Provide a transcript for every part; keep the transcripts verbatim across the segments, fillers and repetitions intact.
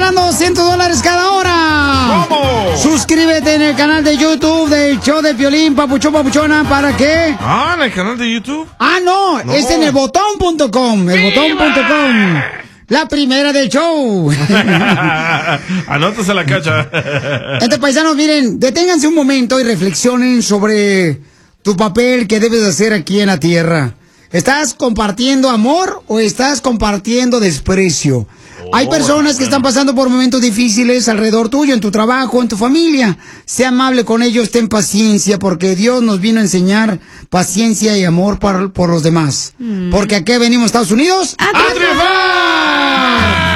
ganando cien dólares cada hora. ¿Cómo? Suscríbete en el canal de YouTube del show de Piolín, papuchón, papuchona, ¿para qué? Ah, ¿en el canal de YouTube? Ah, no, no. es en el botón punto com, el botón punto com. La primera del show. Anótase la cacha. Entonces, paisanos, miren, deténganse un momento y reflexionen sobre tu papel que debes hacer aquí en la tierra. ¿Estás compartiendo amor o estás compartiendo desprecio? Oh, Hay personas que están pasando por momentos difíciles alrededor tuyo, en tu trabajo, en tu familia. Sé amable con ellos, ten paciencia, porque Dios nos vino a enseñar paciencia y amor por, por los demás. Mm. Porque aquí venimos, Estados Unidos, ¡a, ¡A triunfar!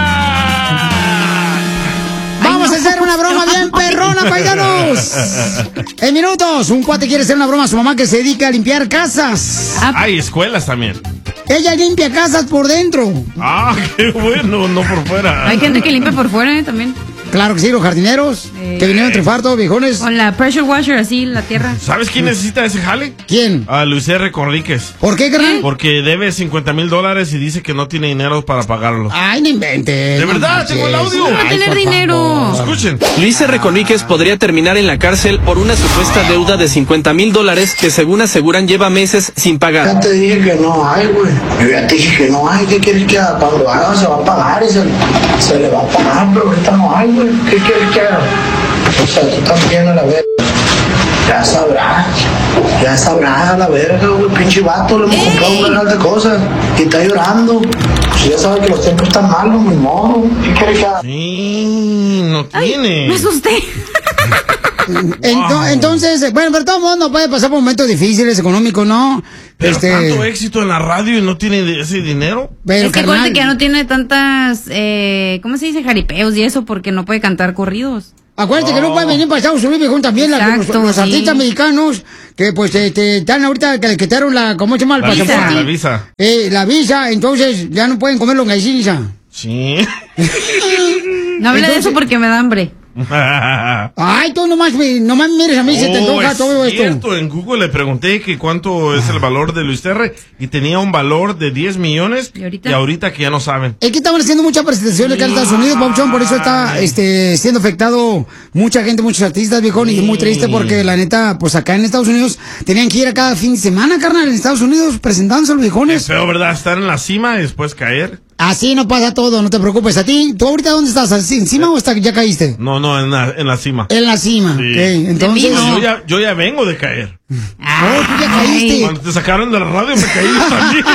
Vamos a hacer una broma bien perrona, paisanos. En minutos, un cuate quiere hacer una broma a su mamá que se dedica a limpiar casas. Hay escuelas también. Ella limpia casas por dentro. Ah, qué bueno, no por fuera. Hay gente que limpia por fuera, ¿eh? También. Claro que sí, los jardineros eh, que vinieron a triunfar todos, viejones. Con la pressure washer, así, la tierra. ¿Sabes quién necesita ese jale? ¿Quién? A Luis R. Conríquez. ¿Por qué, carnal? Porque debe cincuenta mil dólares y dice que no tiene dinero para pagarlo. Ay, no inventes. De no verdad, manches. tengo el audio. No va a tener dinero. Escuchen. Luis R. Conríquez podría terminar en la cárcel por una supuesta deuda de cincuenta mil dólares que, según aseguran, lleva meses sin pagar. Ya te dije que no hay, güey. Yo ya te dije que no hay. ¿Qué quieres que haga? Cuando haga se va a pagar y se, se le va a pagar, pero ahorita no hay, güey. ¿Qué quieres que haga? O sea, tú también a la verga. Ya sabrás. Ya sabrás a la verga, güey. Pinche vato, le hemos comprado un vergal de cosas. Y está llorando. Pues ya sabes que los tiempos están malos, mi modo. ¿Qué quieres que haga? Sí, no tiene. Ay, me asusté. Ento, entonces, bueno, pero todo el mundo puede pasar por momentos difíciles, económicos, ¿no? Pero este... tanto éxito en la radio y no tiene ese dinero. Pero, es que carnal, acuérdate que ya no tiene tantas, eh, ¿cómo se dice? Jaripeos y eso, porque no puede cantar corridos. Acuérdate oh. que no pueden venir para Estados Unidos, viejón, también Exacto, la, los, los sí. artistas mexicanos que pues este, están ahorita que le quitaron la, ¿cómo se llama? El La visa, pasaporte. la visa. Eh, la visa, entonces ya no pueden comer longaniza. Sí. No hable de eso porque me da hambre. Ay, tú nomás, nomás mires a mí, oh, se te antoja es todo cierto. esto. En Google le pregunté que cuánto es el valor de Luis R. y tenía un valor de diez millones. ¿Y ahorita? Y ahorita que ya no saben. Es que estaban haciendo muchas presentaciones acá en Estados Unidos, Pauchón, por eso está este, siendo afectado mucha gente, muchos artistas, viejón, sí. Y es muy triste porque la neta, pues acá en Estados Unidos tenían que ir a cada fin de semana, carnal, en Estados Unidos presentándose a los viejones. Es feo, ¿verdad? Estar en la cima y después caer. Así no pasa todo, no te preocupes. ¿A ti? ¿Tú ahorita dónde estás? ¿Así, encima o hasta ya caíste? No, no, en la, en la cima. En la cima, sí. Okay, entonces... Yo ya, yo ya vengo de caer. Oh, tú ya caíste. Cuando te sacaron de la radio me caí también.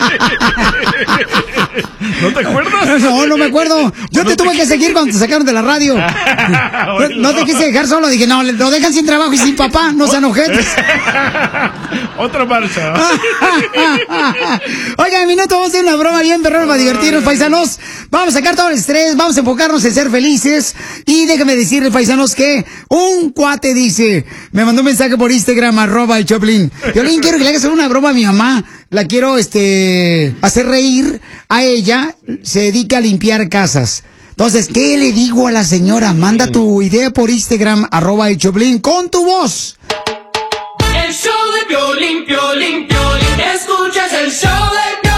¿No te acuerdas? No, no me acuerdo. Yo no te tuve te... que seguir cuando te sacaron de la radio. no, no te quise dejar solo. Dije, no, lo dejan sin trabajo y sin papá. No sean ojetes. Otra marcha. Oigan, minuto, vamos a hacer una broma bien perrón para divertirnos, paisanos. Vamos a sacar todo el estrés, vamos a enfocarnos en ser felices. Y déjame decirles, paisanos, que un cuate dice, me mandó un mensaje por Instagram, arroba el Choplin. Piolín, quiero que le hagas una broma a mi mamá. La quiero, este, hacer reír a ella. Se dedica a limpiar casas. Entonces, ¿qué le digo a la señora? Manda tu idea por Instagram, arroba el Choplin, con tu voz. El show de Piolín, Piolín, Piolín. Escuchas el show de Piolín.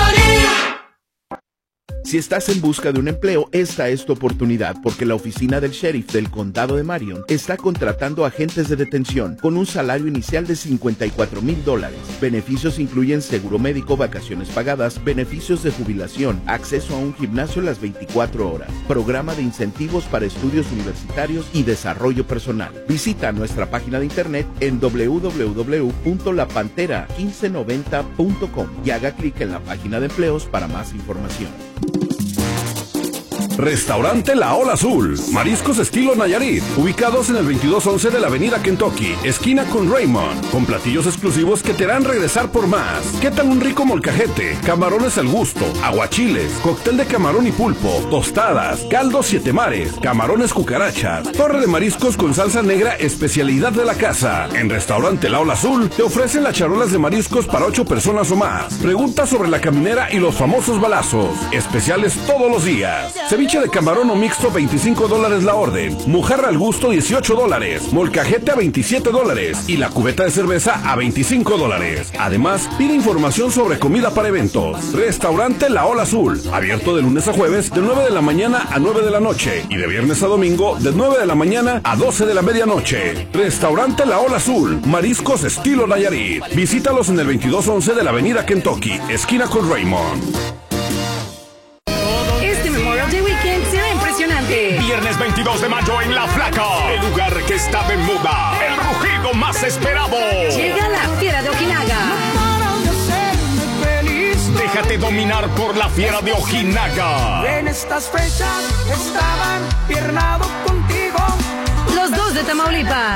Si estás en busca de un empleo, esta es tu oportunidad, porque la oficina del sheriff del condado de Marion está contratando agentes de detención con un salario inicial de cincuenta y cuatro mil dólares. Beneficios incluyen seguro médico, vacaciones pagadas, beneficios de jubilación, acceso a un gimnasio las veinticuatro horas, programa de incentivos para estudios universitarios y desarrollo personal. Visita nuestra página de internet en doble u doble u doble u punto la pantera mil quinientos noventa punto com y haga clic en la página de empleos para más información. Restaurante La Ola Azul, mariscos estilo Nayarit, ubicados en el veintidós once de la avenida Kentucky, esquina con Raymond, con platillos exclusivos que te harán regresar por más. ¿Qué tal un rico molcajete, camarones al gusto, aguachiles, cóctel de camarón y pulpo, tostadas, caldos siete mares, camarones cucarachas, torre de mariscos con salsa negra, especialidad de la casa? En Restaurante La Ola Azul te ofrecen las charolas de mariscos para ocho personas o más. Pregunta sobre la caminera y los famosos balazos, especiales todos los días. Ceviche Ceviche de camarón o mixto, veinticinco dólares la orden. Mojarra al gusto, dieciocho dólares. Molcajete a veintisiete dólares. Y la cubeta de cerveza a veinticinco dólares. Además, pide información sobre comida para eventos. Restaurante La Ola Azul. Abierto de lunes a jueves, de nueve de la mañana a nueve de la noche. Y de viernes a domingo, de nueve de la mañana a doce de la medianoche. Restaurante La Ola Azul. Mariscos estilo Nayarit. Visítalos en el veintidós once de la avenida Kentucky, esquina con Raymond. Este Memorial Day Weekend será impresionante. Viernes veintidós de mayo en La Flaca, el lugar que está de moda, el rugido más esperado. Llega la Fiera de Ojinaga. Déjate dominar por la Fiera de Ojinaga. En estas fechas estaban piernado contigo. Los dos de Tamaulipas.